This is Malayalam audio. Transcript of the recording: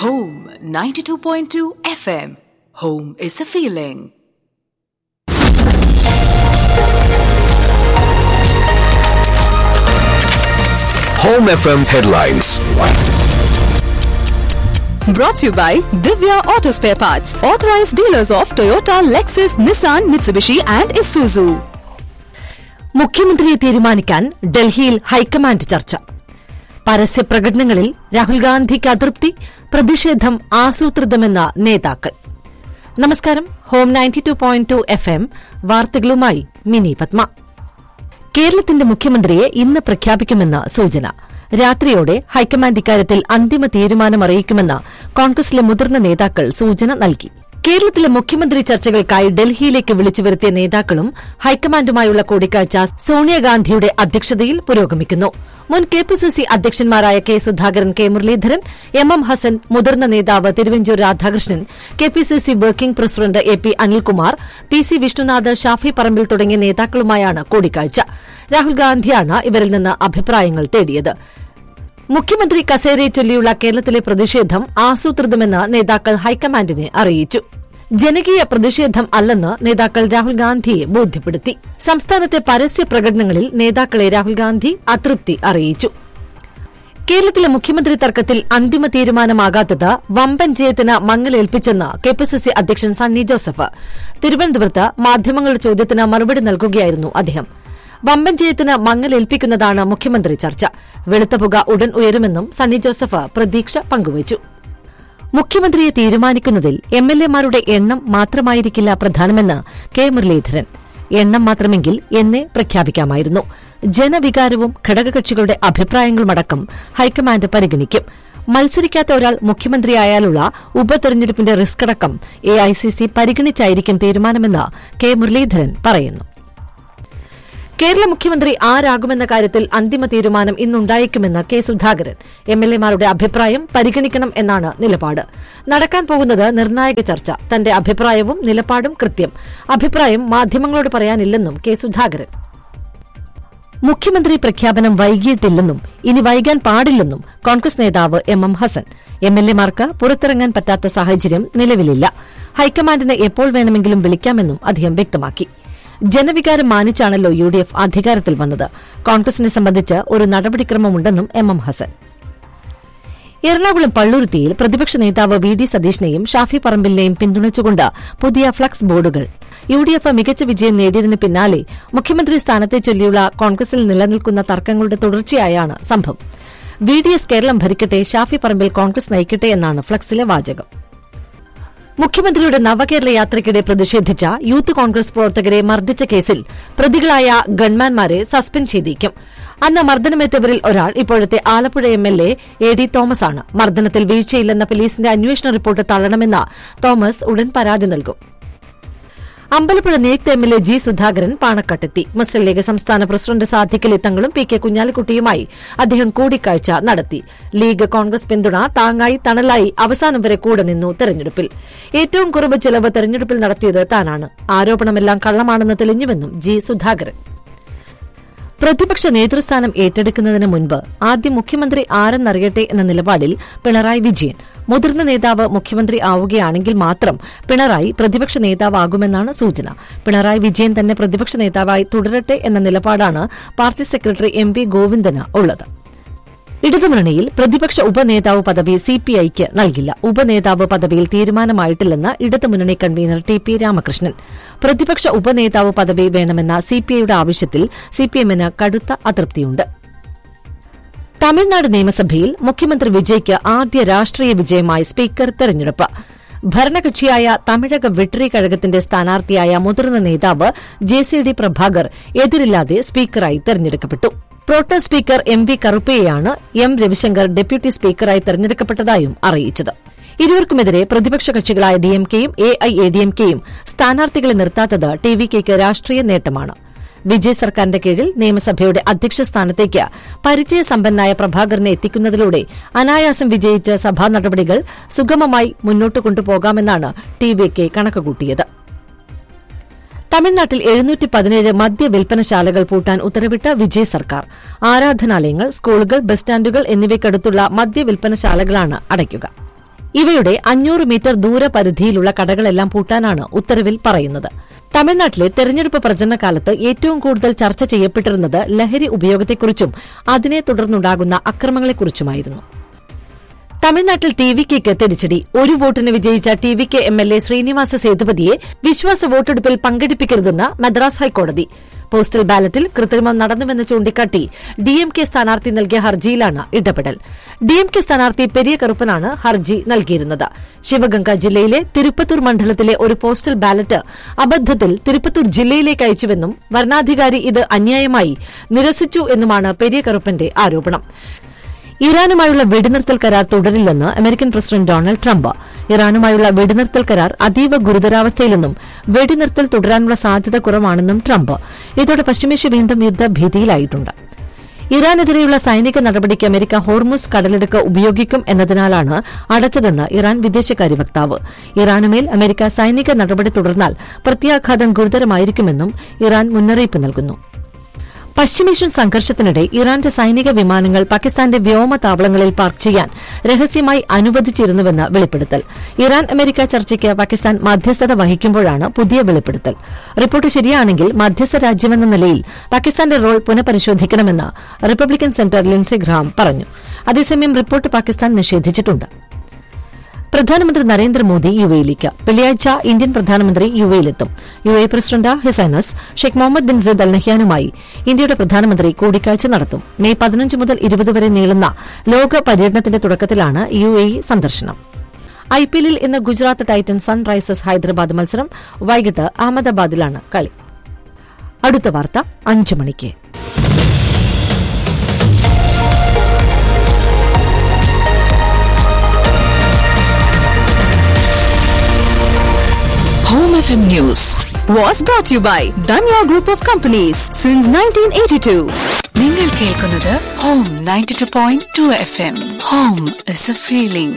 Home 92.2 FM. Home is a feeling. Home FM headlines. Brought to you by Divya Auto Spare Parts, authorized dealers of Toyota, Lexus, Nissan, Mitsubishi and Isuzu. മുഖ്യമന്ത്രിയെ തീരുമാനിക്കാൻ ഡൽഹിയിൽ ഹൈക്കമാൻഡ് ചർച്ച. പരസ്യപ്രകടനങ്ങളിൽ രാഹുൽ ഗാന്ധിക്ക് അതൃപ്തി, പ്രതിഷേധം ആസൂത്രിതമെന്ന നേതാക്കൾ. നമസ്കാരം. ഹോം 92.2 FM വാർത്തകളുമായി മിനി പത്മ. കേരളത്തിന്റെ മുഖ്യമന്ത്രിയെ ഇന്ന് പ്രഖ്യാപിക്കുമെന്ന് സൂചന. രാത്രിയോടെ ഹൈക്കമാൻഡ് ഇക്കാര്യത്തിൽ അന്തിമ തീരുമാനമറിയിക്കുമെന്ന് കോൺഗ്രസിലെ മുതിർന്ന നേതാക്കൾ സൂചന നൽകി. കേരളത്തിലെ മുഖ്യമന്ത്രി ചർച്ചകൾക്കായി ഡൽഹിയിലേക്ക് വിളിച്ചുവരുത്തിയ നേതാക്കളും ഹൈക്കമാൻഡുമായുള്ള കൂടിക്കാഴ്ച സോണിയാഗാന്ധിയുടെ അധ്യക്ഷതയിൽ പുരോഗമിക്കുന്നു. മുൻ KPCC അധ്യക്ഷന്മാരായ K Sudhakaran, K Muraleedharan, M Hasan, മുതിർന്ന നേതാവ് Thiruvanchoor Radhakrishnan, KPCC working president AP. Anilkumar, PC. Vishnunath, Shafi Parambil തുടങ്ങിയ നേതാക്കളുമായാണ് കൂടിക്കാഴ്ച. രാഹുൽ ഗാന്ധിയാണ് ഇവരിൽ നിന്ന് അഭിപ്രായങ്ങൾ തേടിയത്. മുഖ്യമന്ത്രി കസേരയെ ചൊല്ലിയുള്ള കേരളത്തിലെ പ്രതിഷേധം ആസൂത്രിതമെന്ന് നേതാക്കൾ ഹൈക്കമാൻഡിനെ അറിയിച്ചു. ജനകീയ പ്രതിഷേധം അല്ലെന്ന് നേതാക്കൾ രാഹുൽ ഗാന്ധിയെ ബോധ്യപ്പെടുത്തി. സംസ്ഥാനത്തെ പരസ്യ പ്രകടനങ്ങളിൽ നേതാക്കളെ രാഹുൽ ഗാന്ധി അതൃപ്തി അറിയിച്ചു. കേരളത്തിലെ മുഖ്യമന്ത്രി തർക്കത്തിൽ അന്തിമ തീരുമാനമാകാത്തത് വമ്പൻ ജയത്തിന് മങ്ങലേൽപ്പിച്ചെന്ന് കെപിസിസി അധ്യക്ഷൻ സണ്ണി ജോസഫ്. തിരുവനന്തപുരത്ത് മാധ്യമങ്ങളുടെ ചോദ്യത്തിന് മറുപടി നൽകുകയായിരുന്നു അദ്ദേഹം. വമ്പൻ ജയത്തിന് മങ്ങലേൽപ്പിക്കുന്നതാണ് മുഖ്യമന്ത്രി ചർച്ച. വെളുത്ത പുക ഉടൻ ഉയരുമെന്നും സണ്ണി ജോസഫ് പ്രതീക്ഷ പങ്കുവച്ചു. മുഖ്യമന്ത്രിയെ തീരുമാനിക്കുന്നതിൽ എംഎൽഎമാരുടെ എണ്ണം മാത്രമായിരിക്കില്ല പ്രധാനമെന്ന് കെ മുരളീധരൻ. എണ്ണം മാത്രമെങ്കിൽ എന്നേ പ്രഖ്യാപിക്കാമായിരുന്നു. ജനവികാരവും ഘടകകക്ഷികളുടെ അഭിപ്രായങ്ങളുമടക്കം ഹൈക്കമാൻഡ് പരിഗണിക്കും. മത്സരിക്കാത്ത ഒരാൾ മുഖ്യമന്ത്രിയായാലുള്ള ഉപതെരഞ്ഞെടുപ്പിന്റെ റിസ്ക് അടക്കം എഐസിസി പരിഗണിച്ചായിരിക്കും തീരുമാനമെന്ന് കെ മുരളീധരൻ പറയുന്നു. കേരള മുഖ്യമന്ത്രി ആരാകുമെന്ന കാര്യത്തിൽ അന്തിമ തീരുമാനം ഇന്നുണ്ടായേക്കുമെന്ന് കെ സുധാകരൻ. എംഎൽഎമാരുടെ അഭിപ്രായം പരിഗണിക്കണം എന്നാണ് നിലപാട്. നടക്കാൻ പോകുന്നത് നിർണായക ചർച്ച. തന്റെ അഭിപ്രായവും നിലപാടും കൃത്യം. അഭിപ്രായം മാധ്യമങ്ങളോട് പറയാനില്ലെന്നും കെ സുധാകരൻ. മുഖ്യമന്ത്രി പ്രഖ്യാപനം വൈകിയിട്ടില്ലെന്നും ഇനി വൈകാൻ പാടില്ലെന്നും കോൺഗ്രസ് നേതാവ് എം ഹസൻ. എംഎൽഎമാർക്ക് പുറത്തിറങ്ങാൻ പറ്റാത്ത സാഹചര്യം നിലവിലില്ല. ഹൈക്കമാൻഡിന് എപ്പോൾ വേണമെങ്കിലും വിളിക്കാമെന്നും അദ്ദേഹം വ്യക്തമാക്കി. ജനവികാരം മാനിച്ചാണല്ലോ യുഡിഎഫ് അധികാരത്തിൽ വന്നത്. കോൺഗ്രസിനെ സംബന്ധിച്ച് ഒരു നടപടിക്രമമുണ്ടെന്നും എം ഹസൻ. എറണാകുളം പള്ളുരുത്തിയിൽ പ്രതിപക്ഷ നേതാവ് വി ഡി സതീഷിനെയും ഷാഫി പറമ്പിലിനെയും പിന്തുണച്ചുകൊണ്ട് പുതിയ ഫ്ലക്സ് ബോർഡുകൾ. യുഡിഎഫ് മികച്ച വിജയം നേടിയതിന് പിന്നാലെ മുഖ്യമന്ത്രി സ്ഥാനത്തെ ചൊല്ലിയുള്ള കോൺഗ്രസിൽ നിലനിൽക്കുന്ന തർക്കങ്ങളുടെ തുടർച്ചയായാണ് സംഭവം. വിഡിഎസ് കേരളം ഭരിക്കട്ടെ, ഷാഫി പറമ്പിൽ കോൺഗ്രസ് നയിക്കട്ടെ എന്നാണ് ഫ്ലക്സിലെ വാചകം. മുഖ്യമന്ത്രിയുടെ നവകേരള യാത്രയ്ക്കിടെ പ്രതിഷേധിച്ച യൂത്ത് കോൺഗ്രസ് പ്രവർത്തകരെ മർദ്ദിച്ച കേസിൽ പ്രതികളായ ഗൺമാൻമാരെ സസ്പെൻഡ് ചെയ്തേക്കും. അന്ന് മർദ്ദനമേറ്റവരിൽ ഒരാൾ ഇപ്പോഴത്തെ ആലപ്പുഴ എംഎൽഎ എ.ഡി. തോമസാണ്. മർദ്ദനത്തിൽ വീഴ്ചയില്ലെന്ന പോലീസിന്റെ അന്വേഷണ റിപ്പോർട്ട് തള്ളണമെന്ന് തോമസ് ഉടൻ പരാതി നൽകും. അമ്പലപ്പുഴ നിയുക്ത എംഎൽഎ ജി സുധാകരൻ പാണക്കാട്ടെത്തി. മുസ്ലിം ലീഗ് സംസ്ഥാന പ്രസിഡന്റ് സാദിഖ് അലി തങ്ങളും പി കെ കുഞ്ഞാലിക്കുട്ടിയുമായി അദ്ദേഹം കൂടിക്കാഴ്ച നടത്തി. ലീഗ് കോൺഗ്രസ് പിന്തുണ താങ്ങായി തണലായി അവസാനം വരെ കൂടെ നിന്നു. തെരഞ്ഞെടുപ്പിൽ ഏറ്റവും കുറവ് ചെലവ് തെരഞ്ഞെടുപ്പിൽ നടത്തിയത് താനാണ്. ആരോപണമെല്ലാം കള്ളമാണെന്ന് തെളിഞ്ഞുവെന്നും ജി സുധാകരൻ. പ്രതിപക്ഷ നേതൃസ്ഥാനം ഏറ്റെടുക്കുന്നതിന് മുൻപ് ആദ്യം മുഖ്യമന്ത്രി ആരെന്നറിയട്ടെ എന്ന നിലപാടിൽ പിണറായി വിജയൻ. മുതിർന്ന നേതാവ് മുഖ്യമന്ത്രി ആവുകയാണെങ്കിൽ മാത്രം പിണറായി പ്രതിപക്ഷ നേതാവാകുമെന്നാണ് സൂചന. പിണറായി വിജയൻ തന്നെ പ്രതിപക്ഷ നേതാവായി തുടരട്ടെ എന്ന നിലപാടാണ് party secretary M P Govindan ഉള്ളത്. ഇടതുമുന്നണിയിൽ പ്രതിപക്ഷ ഉപനേതാവ് പദവി സിപിഐക്ക് നൽകില്ല. ഉപനേതാവ് പദവിയിൽ തീരുമാനമായിട്ടില്ലെന്ന് ഇടതുമുന്നണി കൺവീനർ ടി പി രാമകൃഷ്ണൻ. പ്രതിപക്ഷ ഉപനേതാവ് പദവി വേണമെന്ന സിപിഐയുടെ ആവശ്യത്തിൽ സിപിഎമ്മിന് കടുത്ത അതൃപ്തിയുണ്ട്. തമിഴ്നാട് നിയമസഭയിൽ മുഖ്യമന്ത്രി വിജയ്ക്ക് ആദ്യ രാഷ്ട്രീയ വിജയമായി സ്പീക്കർ തെരഞ്ഞെടുപ്പ്. ഭരണകക്ഷിയായ തമിഴക വെട്രി കഴകത്തിന്റെ സ്ഥാനാർത്ഥിയായ മുതിർന്ന നേതാവ് ജെ.സി.ഡി. പ്രഭാകർ എതിരില്ലാതെ സ്പീക്കറായി തെരഞ്ഞെടുക്കപ്പെട്ടു. Pro tem speaker M V കറുപ്പയെയാണ് M Ravishankar deputy സ്പീക്കറായി തെരഞ്ഞെടുക്കപ്പെട്ടതായും അറിയിച്ചത്. ഇരുവർക്കുമെതിരെ പ്രതിപക്ഷ കക്ഷികളായ ഡിഎംകെയും എഐഎഡിഎംകെയും സ്ഥാനാർത്ഥികളെ നിർത്താത്തത് ടിവികെയ്ക്ക് രാഷ്ട്രീയ നേട്ടമാണ്. വിജയ് സർക്കാരിന്റെ കീഴിൽ നിയമസഭയുടെ അധ്യക്ഷ സ്ഥാനത്തേക്ക് പരിചയസമ്പന്നായ പ്രഭാകരനെ എത്തിക്കുന്നതിലൂടെ അനായാസം വിജയിച്ച് സഭാ നടപടികൾ സുഗമമായി മുന്നോട്ട് കൊണ്ടുപോകാമെന്നാണ് ടിവികെ കണക്കുകൂട്ടിയത്. തമിഴ്നാട്ടിൽ 717 മദ്യവിൽപ്പനശാലകൾ പൂട്ടാൻ ഉത്തരവിട്ട വിജയ് സർക്കാർ. ആരാധനാലയങ്ങൾ, സ്കൂളുകൾ, ബസ് സ്റ്റാൻഡുകൾ എന്നിവയ്ക്കടുത്തുള്ള മദ്യവിൽപ്പനശാലകളാണ് അടയ്ക്കുക. ഇവയുടെ 500 മീറ്റർ ദൂരപരിധിയിലുള്ള കടകളെല്ലാം പൂട്ടാനാണ് ഉത്തരവിൽ പറയുന്നത്. തമിഴ്നാട്ടിലെ തെരഞ്ഞെടുപ്പ് പ്രചരണകാലത്ത് ഏറ്റവും കൂടുതൽ ചർച്ച ചെയ്യപ്പെട്ടിരുന്നത് ലഹരി ഉപയോഗത്തെക്കുറിച്ചും അതിനെ തുടർന്നുണ്ടാകുന്ന അക്രമങ്ങളെക്കുറിച്ചുമായിരുന്നു. തമിഴ്നാട്ടിൽ ടിവികെക്ക് തിരിച്ചടി. 1 വോട്ടിന് വിജയിച്ച ടിവികെ എംഎൽഎ ശ്രീനിവാസ സേതുപതിയെ വിശ്വാസ വോട്ടെടുപ്പിൽ പങ്കെടുപ്പിക്കരുതെന്ന് മദ്രാസ് ഹൈക്കോടതി. പോസ്റ്റൽ ബാലറ്റിൽ കൃത്രിമം നടന്നുവെന്ന് ചൂണ്ടിക്കാട്ടി ഡിഎംകെ സ്ഥാനാർത്ഥി നൽകിയ ഹർജിയിലാണ് ഇടപെടൽ. ഡിഎംകെ സ്ഥാനാർത്ഥി പെരിയ കറുപ്പനാണ് ഹർജി നൽകിയിരുന്നത്. ശിവഗംഗ ജില്ലയിലെ തിരുപ്പത്തൂർ മണ്ഡലത്തിലെ ഒരു പോസ്റ്റൽ ബാലറ്റ് അബദ്ധത്തിൽ തിരുപ്പത്തൂർ ജില്ലയിലേക്ക് അയച്ചുവെന്നും വരണാധികാരി ഇത് അന്യായമായി നിരസിച്ചു എന്നുമാണ് പെരിയ കറുപ്പന്റെ ആരോപണം. ഇറാനുമായുള്ള വെടിനിർത്തൽ കരാർ തുടരില്ലെന്ന് അമേരിക്കൻ പ്രസിഡന്റ് ഡൊണാൾഡ് ട്രംപ്. ഇറാനുമായുള്ള വെടിനിർത്തൽ കരാർ അതീവ ഗുരുതരാവസ്ഥയിലെന്നും വെടിനിർത്തൽ തുടരാനുള്ള സാധ്യത കുറവാണെന്നും ട്രംപ്. ഇതോടെ പശ്ചിമേഷ്യ വീണ്ടും യുദ്ധഭീതിയിലായിട്ടുണ്ട്. ഇറാനെതിരെയുള്ള സൈനിക നടപടിക്ക് അമേരിക്ക ഹോർമുസ് കടലിടുക്ക് ഉപയോഗിക്കും എന്നതിനാലാണ് അടച്ചതെന്ന് ഇറാൻ വിദേശകാര്യ വക്താവ്. ഇറാനുമേൽ അമേരിക്ക സൈനിക നടപടി തുടർന്നാൽ പ്രത്യാഘാതം ഗുരുതരമായിരിക്കുമെന്നും ഇറാൻ മുന്നറിയിപ്പ് നൽകുന്നു. പശ്ചിമേഷ്യൻ സംഘർഷത്തിനിടെ ഇറാന്റെ സൈനിക വിമാനങ്ങൾ പാകിസ്ഥാന്റെ വ്യോമതാവളങ്ങളിൽ പാർക്ക് ചെയ്യാൻ രഹസ്യമായി അനുവദിച്ചിരുന്നുവെന്ന് വെളിപ്പെടുത്തൽ. ഇറാൻ അമേരിക്ക ചർച്ചയ്ക്ക് പാകിസ്ഥാൻ മധ്യസ്ഥത വഹിക്കുമ്പോഴാണ് പുതിയ വെളിപ്പെടുത്തൽ. റിപ്പോർട്ട് ശരിയാണെങ്കിൽ മധ്യസ്ഥ രാജ്യമെന്ന നിലയിൽ പാകിസ്ഥാന്റെ റോൾ പുനഃപരിശോധിക്കണമെന്ന് റിപ്പബ്ലിക്കൻ സെന്റർ ലിൻസെ ഗ്രഹാം പറഞ്ഞു. അതേസമയം റിപ്പോർട്ട് പാകിസ്ഥാൻ നിഷേധിച്ചിട്ടുണ്ട്. പ്രധാനമന്ത്രി നരേന്ദ്രമോദി യുഎയിലേക്ക്. വെള്ളിയാഴ്ച ഇന്ത്യൻ പ്രധാനമന്ത്രി യുഎയിലെത്തും. UAE president his highness Sheikh Muhammad bin Sayyid അൽ നഹ്യാനുമായി ഇന്ത്യയുടെ പ്രധാനമന്ത്രി കൂടിക്കാഴ്ച നടത്തും. മെയ് 15 മുതൽ 20 വരെ നീളുന്ന ലോക പര്യടനത്തിന്റെ തുടക്കത്തിലാണ് യുഎഇ സന്ദർശനം. ഐപിഎല്ലിൽ ഇന്ന് ഗുജറാത്ത് ടൈറ്റൻസ് സൺറൈസേഴ്സ് ഹൈദരാബാദ് മത്സരം വൈകിട്ട് അഹമ്മദാബാദിലാണ് കളി. അടുത്ത വാർത്ത 5 മണിക്ക്. Home FM News was brought to you by Danya Group of Companies since 1982. നിങ്ങൾ കേൾക്കുന്നത് Home 92.2 FM. Home is a feeling.